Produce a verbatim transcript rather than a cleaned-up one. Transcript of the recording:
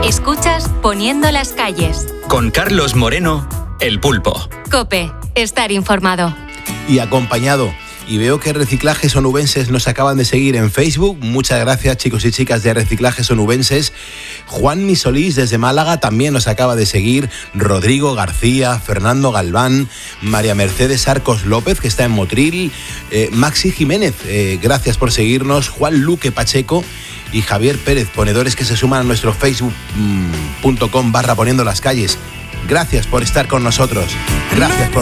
Escuchas Poniendo las calles. Con Carlos Moreno, El Pulpo. COPE, estar informado. Y acompañado. Y veo que Reciclajes Onubenses nos acaban de seguir en Facebook. Muchas gracias, chicos y chicas de Reciclajes Onubenses. Juan Misolís desde Málaga también nos acaba de seguir. Rodrigo García, Fernando Galván, María Mercedes Arcos López, que está en Motril, eh, Maxi Jiménez, eh, gracias por seguirnos. Juan Luque Pacheco y Javier Pérez, ponedores que se suman a nuestro facebook punto com barra poniendo las calles. Gracias por estar con nosotros. Gracias por